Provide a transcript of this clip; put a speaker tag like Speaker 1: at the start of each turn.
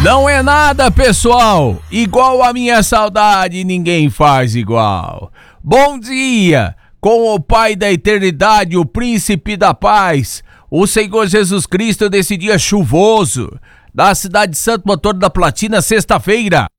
Speaker 1: Não é nada, pessoal, igual a minha saudade, ninguém faz igual. Bom dia, com o Pai da Eternidade, o Príncipe da Paz, o Senhor Jesus Cristo, desse dia chuvoso, da cidade de Santo Motor da Platina, sexta-feira.